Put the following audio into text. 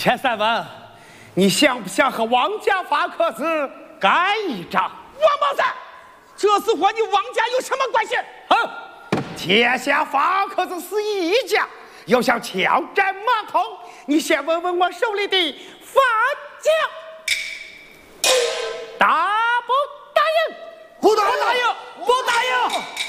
钱三文，你想不想和王家发壳子干一仗？ 王宝三，这次和你王家有什么关系？ 天下发壳子是一家，要想枪战马通，你先问问我手里的发家，答不答应？ 不答应，不答应。